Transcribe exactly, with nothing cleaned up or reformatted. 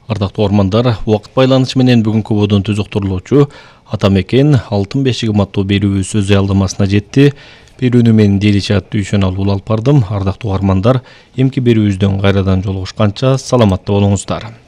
Ардактуу ормандар, убакыт байланышы менен бүгүнкү бодон түзүктүрүлүүчү Атамекен алтын бешигим аттуу берүүбүз өз аялдамасына жетти. Берүүнү мен Деличат Дүйшөналы улалып бардым. Ардактуу ормандар, эмки берүүбүздөн кайрадан жолугушканча саламатта болуңуздар.